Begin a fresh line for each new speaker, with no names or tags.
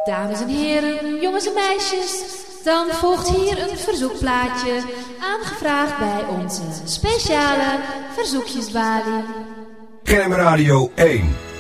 Dames en heren, jongens en meisjes, dan volgt hier een verzoekplaatje, aangevraagd bij onze speciale verzoekjesbalie.
KM Radio 1.